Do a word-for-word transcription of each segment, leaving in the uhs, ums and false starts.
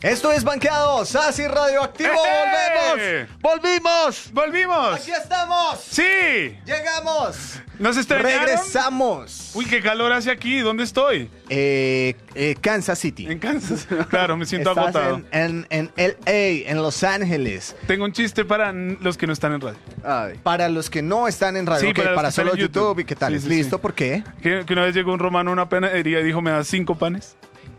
Esto es Banqueados, Así Radioactivo. ¡Eh! ¡Volvemos! ¡Volvimos! ¡Volvimos! ¡Aquí estamos! ¡Sí! ¡Llegamos! ¿Nos extrañaron? ¡Regresamos! Uy, qué calor hace aquí. ¿Dónde estoy? Eh, eh, Kansas City. En Kansas. Claro, me siento Estás agotado. en, en, en L A, en Los Ángeles. Tengo un chiste para n- los que no están en radio. Ay. Para los que no están en radio, Sí, ok, para los para que están solo en YouTube. YouTube. ¿Y qué tal? Sí, sí, ¿Listo? sí. ¿Por qué? Que, que una vez llegó un romano a una panadería y dijo, ¿me das cinco panes?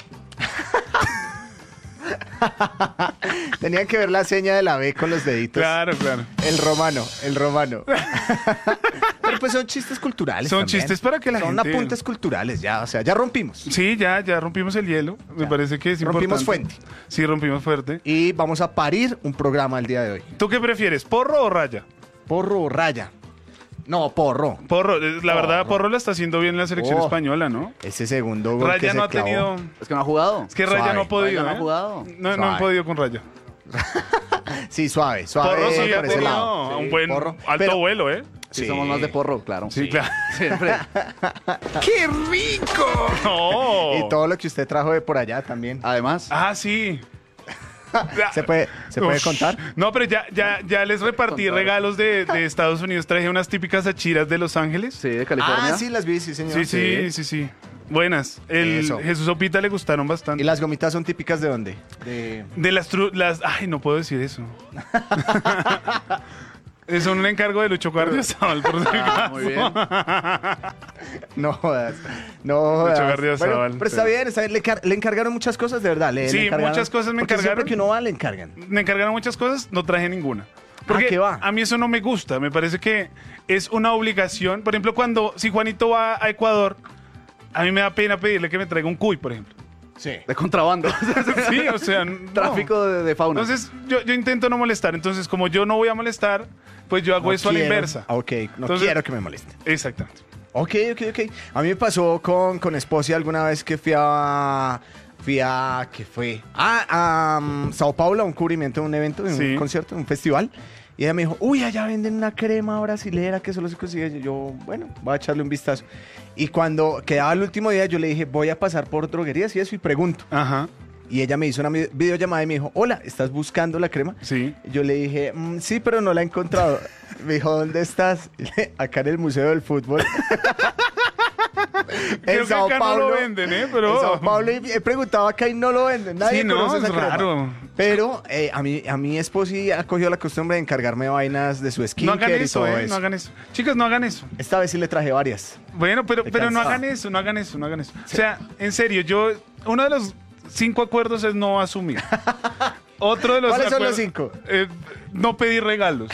Tenían que ver la seña de la B con los deditos. Claro, claro. El romano, el romano. Pero pues son chistes culturales. Son también. chistes para que la son gente- apuntes culturales, ya, o sea, ya rompimos. Sí, ya, ya rompimos el hielo. Me Ya. parece que es Rompimos importante. fuente. Sí, rompimos fuerte. Y vamos a parir un programa el día de hoy. ¿Tú qué prefieres, porro o raya? Porro o raya. No, porro. Porro, eh, la verdad, Porro. Porro la está haciendo bien la selección Oh. española, ¿no? Ese segundo gol que Raya se no ha clavó. tenido... Es que no ha jugado. Es que Raya Suave. no ha podido, Raya no ha ¿eh? jugado. No, no Suave. han podido con Raya. Sí, suave, suave. Porro sí ha por ese tenido lado. un Sí, buen porro. alto Pero- vuelo, ¿eh? Sí, Sí. somos más de porro, claro. Sí, claro. Siempre. ¡Qué rico! No. Y todo lo que usted trajo de por allá también. Además, Ah, sí. ¿Se puede, ¿se puede Ush. contar? No, pero ya, ya, ya les repartí Contar. regalos de, de Estados Unidos. Traje unas típicas achiras de Los Ángeles. sí, de California. Ah, sí, las vi, sí, señor. Sí, sí, sí, sí. Buenas. El Eso. Jesús Opita le gustaron bastante. ¿Y las gomitas son típicas de dónde? De... De las, tru- las... Ay, no puedo decir eso. Es un encargo de Lucho Guardiazabal, por si Ah, acaso. muy bien. No jodas. No jodas. Gardiazabal, Bueno, pero está sí. bien, está bien. Le, car- le encargaron muchas cosas, de verdad. Le, Sí, le encargaron- muchas cosas me porque encargaron. Siempre que uno va, le encargan. Me encargaron muchas cosas, no traje ninguna. Porque Ah, ¿qué va? a mí eso no me gusta. Me parece que es una obligación. Por ejemplo, cuando si Juanito va a Ecuador, a mí me da pena pedirle que me traiga un cuy, por ejemplo. Sí. De contrabando. Sí, o sea, no. Tráfico de, de fauna. Entonces, yo, yo intento no molestar. Entonces, como yo no voy a molestar, pues yo hago No eso a la quiero- inversa. Ah, Ok, no Entonces- quiero que me moleste. Exactamente. Ok, ok, ok. A mí me pasó con, con Esposia alguna vez que fui a... Fui a... ¿Qué fue? Ah, a um, Sao Paulo, a un cubrimiento de un evento, de un Sí. concierto, de un festival. Y ella me dijo, uy, allá venden una crema brasilera que solo se consigue. Y yo, bueno, voy a echarle un vistazo. Y cuando quedaba el último día, yo le dije, voy a pasar por droguerías y eso, y pregunto. Ajá. Y ella me hizo una vi- videollamada y me dijo, hola, ¿estás buscando la crema? Sí. Y yo le dije, "Mm, sí, pero no la he encontrado. Me dijo, ¿dónde estás? Acá en el Museo del Fútbol. Creo que acá no lo venden, ¿eh? Pero- En Sao Paulo y he preguntado acá y no lo venden. Nadie Sí, no, conoce es esa crema. raro. Pero eh, a mí, a mi esposo sí ha cogido la costumbre de encargarme vainas de su No skincare hagan y eso, todo ¿eh? eso. No hagan eso. Chicas, no hagan eso. Esta vez sí le traje varias. Bueno, pero, Te pero no cansaba. hagan eso, no hagan eso, no hagan eso. O sea, en serio, yo... Uno de los cinco acuerdos es no asumir. Otro de los ¿Cuáles son los acuerdos- cinco? eh, no pedir regalos.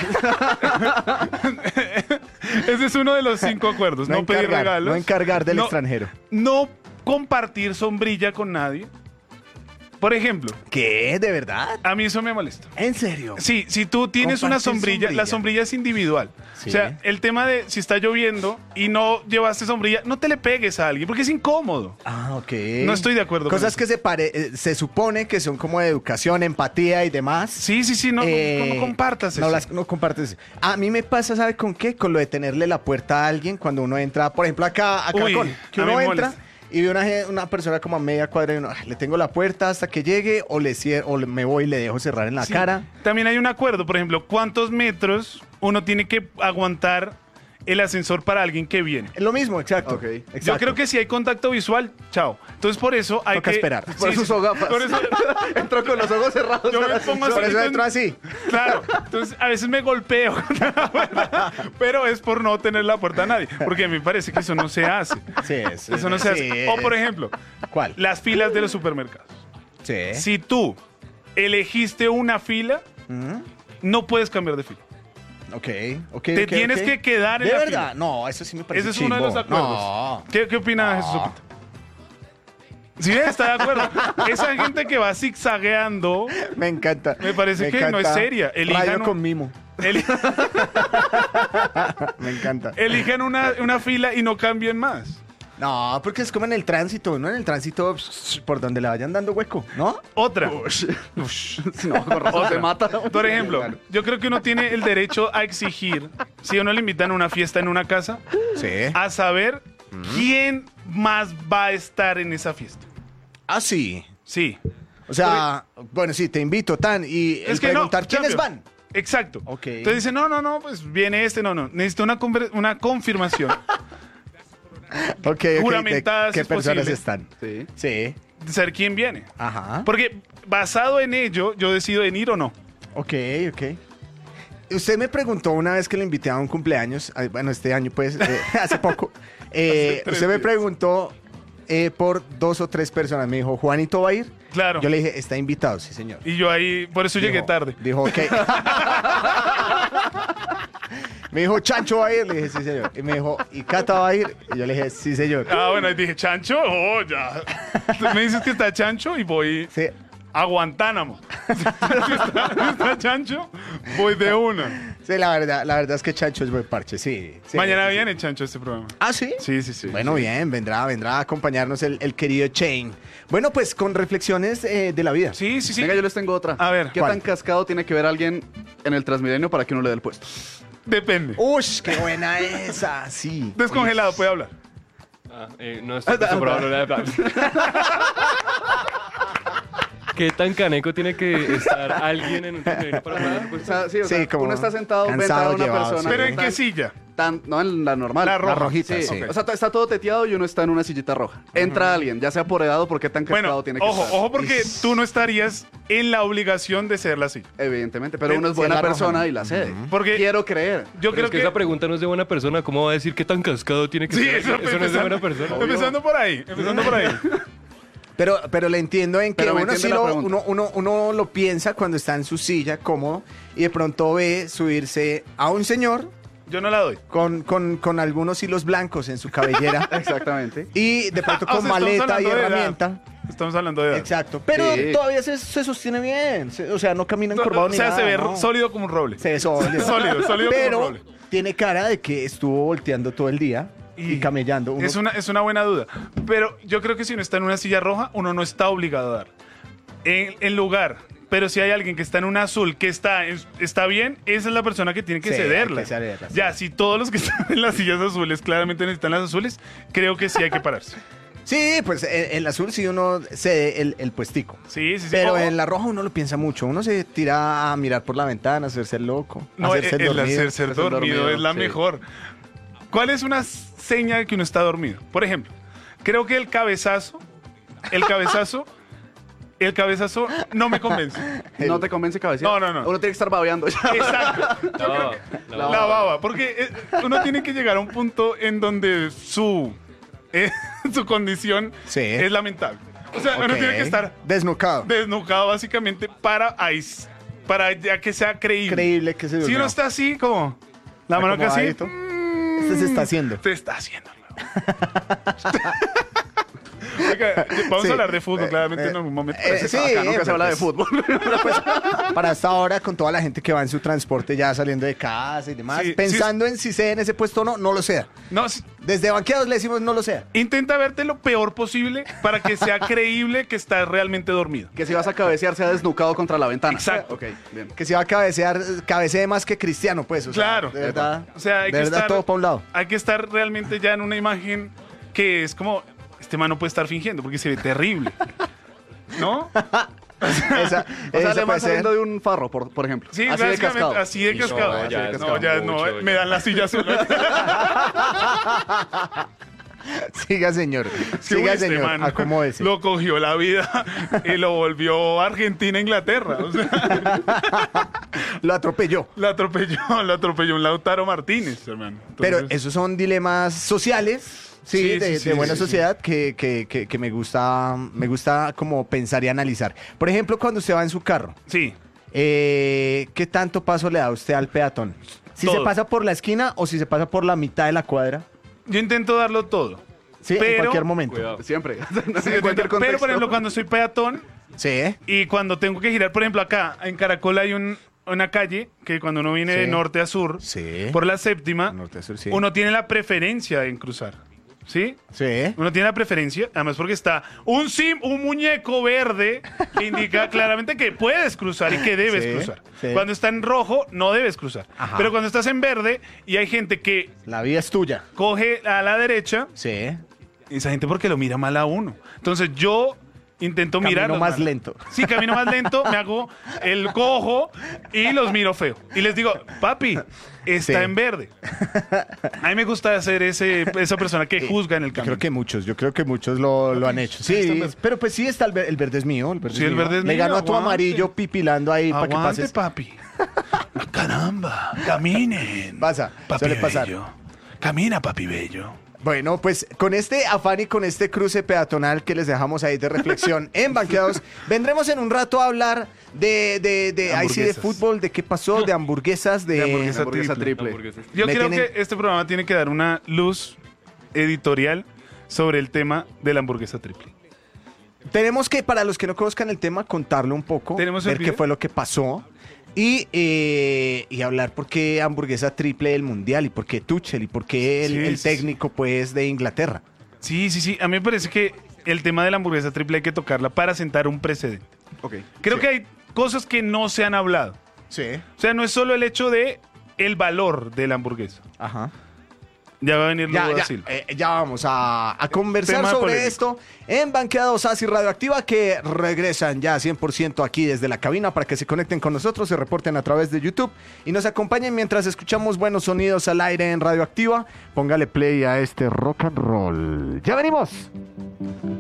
Ese es uno de los cinco acuerdos. No, No pedir encargar, regalos. no encargar del No- extranjero. No compartir sombrilla con nadie. Por ejemplo, ¿Qué? ¿De verdad? a mí eso me molesta. ¿En serio? Sí, si tú tienes una Compartir sombrilla, sombrilla. la sombrilla es individual. Sí. O sea, el tema de si está lloviendo y no llevaste sombrilla, no te le pegues a alguien porque es incómodo. Ah, ok. No estoy de acuerdo con Cosas eso. que se, pare- eh, se supone que son como de educación, empatía y demás. Sí, sí, sí, no, Eh, no, no compartas no eso. las- no compartes. A mí me pasa, ¿sabe con qué? Con lo de tenerle la puerta a alguien cuando uno entra, por ejemplo, acá a Uy, Caracol, que a mí uno me entra molesta. y ve una, ge- una persona como a media cuadra y uno, "Ah, le tengo la puerta hasta que llegue o le cier- o le- me voy y le dejo cerrar en la Sí. cara. También hay un acuerdo, por ejemplo, ¿cuántos metros uno tiene que aguantar el ascensor para alguien que viene? Es lo mismo, exacto. Ok. exacto. Yo creo que si hay contacto visual, chao. Entonces por eso hay Toca que esperar. Sí, Por eso sí, usó gafas. por eso- Entró con los ojos cerrados. Yo me al pongo ascensor. Por eso en- entro así. Claro, entonces a veces me golpeo contra la puerta, pero es por no tener la puerta a nadie, porque a mí me parece que eso no se hace. Sí, es- Eso no se hace. sí. O por ejemplo, ¿Cuál? las filas de los supermercados. Sí. Si tú elegiste una fila, Mm, no puedes cambiar de fila. Ok, ok. Te ok, tienes ok. que quedar en ¿De la verdad? fila. No, eso sí me parece Ese es uno de los chimbo. acuerdos. No. ¿Qué, qué opina Jesús Opita? Sí, está de acuerdo. Esa gente que va zigzagueando, Me encanta. Me parece que no es encanta. seria. Elijan Radio un- con mimo. eli- Me encanta. elijan una, una fila y no cambien más. No, porque es como en el tránsito, ¿no? En el tránsito, por donde le vayan dando hueco, ¿no? Otra. No, con razón se mata. Por ejemplo, yo creo que uno tiene el derecho a exigir, si a uno le invitan a una fiesta en una casa, Sí. a saber quién más va a estar en esa fiesta. Ah, sí. Sí. O sea, bueno, sí, te invito, tan, y el Es que no, preguntar quiénes champion. van. Exacto. Ok. Entonces dice, no, no, no, pues viene este, no, no. Necesito una, conver- una confirmación. Ok, ok. Juramentada, ¿De si ¿Qué es personas posible. están? Sí. Sí. De saber quién viene. Ajá. Porque basado en ello, yo decido en ir o no. Ok, ok. Usted me preguntó una vez que le invité a un cumpleaños, ay, bueno, este año pues, eh, hace poco, eh, Hace tres usted me días. preguntó eh, por dos o tres personas, me dijo, ¿Juanito va a ir? Claro. Yo le dije, está invitado, sí señor. Y yo ahí, por eso llegué Dijo- tarde. Dijo, ok. Me dijo, Chancho va a ir, le dije, sí señor. Y me dijo, ¿y Cata va a ir? Y yo le dije, sí señor. Ah, bueno, ahí dije, ¿Chancho? Oh, ya. Me dices que está Chancho y voy Sí. a Guantánamo. Si está, si está Chancho, voy de una. Sí, la verdad, la verdad es que Chancho es buen parche, sí. sí. Mañana viene Chancho a este programa. ¿Ah, sí? Sí, sí, sí. Bueno, bien, vendrá, vendrá a acompañarnos el, el querido Chain. Bueno, pues con reflexiones eh, de la vida. Sí, sí, sí. Venga, yo les tengo otra. A ver, ¿Qué ¿cuál? tan cascado tiene que ver alguien en el Transmilenio para que uno le dé el puesto? Depende. Uy, qué buena esa, sí. Descongelado, puede hablar. Ah, eh, no estoy acostumbrado a hablar de ¿Qué tan caneco tiene que estar alguien en un Transmilenio para hablar? O Pues, sea, sí, o Sí, sea, como uno está sentado, cansado, venta a una llevado, persona. ¿Pero sí. en qué silla? Tan, no, en la normal. La roja. La rojita, Sí, sí. o sea, está todo teteado y uno está en una sillita roja. Entra alguien, ya sea por edad o por qué tan cascado Bueno, tiene que ojo, estar. ojo, porque tú no estarías en la obligación de ceder la silla. Evidentemente, pero Sí, uno es sí, buena la roja, persona ¿no? y la cede. Porque Quiero creer. yo pero creo es que, que... esa pregunta no es de buena persona. ¿Cómo va a decir qué tan cascado tiene que Sí, ser? eso, Eso no es de empezando- buena persona. Empezando por ahí, empezando por ahí. Pero, pero le entiendo en que Pero me uno sí entiende la lo, pregunta. uno, uno, uno lo piensa cuando está en su silla cómodo y de pronto ve subirse a un señor Yo no la doy. con, con, con algunos hilos blancos en su cabellera Exactamente. y de pronto Ah, o con sea, estamos maleta y hablando de edad. herramienta. Estamos hablando de edad. Exacto. Pero Sí. todavía se, se sostiene bien. Se- o sea, no camina No, encorvado o ni sea, nada, se ve no. sólido como un roble. Se ve sólido. Sólido, sólido como Pero un roble. tiene cara de que estuvo volteando todo el día y, camellando. Uno- Es una, es una buena duda. Pero yo creo que si uno está en una silla roja, uno no está obligado a dar. En, en lugar. Pero si hay alguien que está en una azul, que está, en- está bien, esa es la persona que tiene que Sí, hay cederla. que cederla, sí. Ya, si todos los que están en las sillas azules claramente necesitan las azules, creo que sí hay que pararse. Sí, pues en, en la azul sí uno cede el, el puestico. Sí, sí, sí. Pero Ojo, en la roja uno lo piensa mucho. Uno se tira a mirar por la ventana, a hacerse el loco. no, hacerse el, el dormido. hacer ser Hacer dormido, dormido, es la sí. mejor. ¿Cuál es una seña de que uno está dormido? Por ejemplo, creo que el cabezazo, el cabezazo, el cabezazo no me convence. ¿No te convence cabecita? No, no, no. Uno tiene que estar babeando ya. Exacto. La baba, la La baba. baba, porque eh, uno tiene que llegar a un punto en donde su, eh, su condición Sí. es lamentable. O sea, uno Ok. tiene que estar desnucado. desnucado básicamente para ahí, para ya que sea creíble. Increíble que se Si durmió. uno está así, como la mano que así, Acomodadito. Este se está haciendo. te está haciendo. Oiga, vamos Sí. a hablar de fútbol, Eh, claramente eh, en algún momento. eh, sí, Acá nunca pues, se habla de pues, fútbol. Para esta hora, con toda la gente que va en su transporte ya saliendo de casa y demás, Sí, pensando en si sea en ese puesto o no, no lo sea. No, sí, Desde banqueados le decimos no lo sea. intenta verte lo peor posible para que sea creíble que estás realmente dormido. Que si vas a cabecear sea desnucado contra la ventana. Exacto. Ok, bien. Que si va a cabecear, cabecee más que Cristiano, pues. O sea, Claro. De verdad. O sea, hay de que verdad, estar, todo para un lado. Hay que estar realmente ya en una imagen que es como, este man no puede estar fingiendo porque se ve terrible. ¿no? Esa, O sea, esa le puede van ser. saliendo de un farro, por, por ejemplo. Sí, así de básicamente, cascado. así de Y cascado. no, ya no, es ya como no, mucho, me ya. dan la silla azul. Siga, señor. Sí, Siga, este señor. man Acomódese. Lo cogió la vida y lo volvió Argentina Inglaterra. O sea, Lo atropelló. lo atropelló, lo atropelló un Lautaro Martínez, hermano. Pero Entonces, esos son dilemas sociales. Sí, Sí, de, sí, sí, de buena sí, sí. sociedad Que, que, que, que me gusta me gusta como pensar y analizar. Por ejemplo, cuando usted va en su carro, sí. eh, ¿qué tanto paso le da usted al peatón? Si Todo. se pasa por la esquina o si se pasa por la mitad de la cuadra. Yo intento darlo todo. Sí, en Pero- cualquier momento. Cuidado. Siempre. Sí, en cualquier pero, contexto. por ejemplo, cuando soy peatón Sí, ¿eh? y cuando tengo que girar, por ejemplo, acá en Caracol hay un, una calle que cuando uno viene Sí. de norte a sur, Sí. por la séptima, Norte a sur, sí. uno tiene la preferencia en cruzar. ¿Sí? Sí, ¿eh? Uno tiene la preferencia, además porque está un sim, un muñeco verde que indica claramente que puedes cruzar y que debes Sí, cruzar. sí. Cuando está en rojo, no debes cruzar. Ajá. Pero cuando estás en verde y hay gente que La vida es tuya. coge a la derecha, Sí, ¿eh? esa gente porque lo mira mal a uno. Entonces yo intento Camino mirarlos. más mano. lento. Sí, camino más lento, me hago el cojo y los miro feo. Y les digo, papi, está Sí. en verde. A mí me gusta ser ese, esa persona que juzga en el Yo camino. creo que muchos, yo creo que muchos lo, lo han hecho. está en Sí, verde. pero pues sí está el, ver- el verde es mío. El verde Sí, es el mío. verde es Le mío, gano a tu aguante. amarillo pipilando ahí para que Aguante, pases. papi. Caramba, caminen. Pasa, papi suele pasar. bello. Camina, papi bello. Bueno, pues con este afán y con este cruce peatonal que les dejamos ahí de reflexión en Banqueados, vendremos en un rato a hablar de, de, de, ahí sí, de Hamburguesas. fútbol, de qué pasó, de hamburguesas, de... De hamburguesa hamburguesa triple. Hamburguesas. Yo Me creo tienen- que este programa tiene que dar una luz editorial sobre el tema de la hamburguesa triple. Tenemos que, para los que no conozcan el tema, contarlo un poco, ¿Tenemos el ver qué video? fue lo que pasó y, eh, y hablar por qué hamburguesa triple del mundial y por qué Tuchel y por qué el, Sí, el sí, técnico pues de Inglaterra. Sí, sí, sí. A mí me parece que el tema de la hamburguesa triple hay que tocarla para sentar un precedente. Ok. Creo Sí. que hay cosas que no se han hablado. Sí. O sea, no es solo el hecho de el valor de la hamburguesa. Ajá. Ya va a venir Ya, luego ya, Brasil. eh, ya vamos a, a conversar Tema sobre polémico. esto en Banqueados Así Radioactiva, que regresan ya cien por ciento aquí desde la cabina para que se conecten con nosotros, se reporten a través de YouTube y nos acompañen mientras escuchamos buenos sonidos al aire en Radioactiva. Póngale play a este rock and roll. ¡Ya venimos!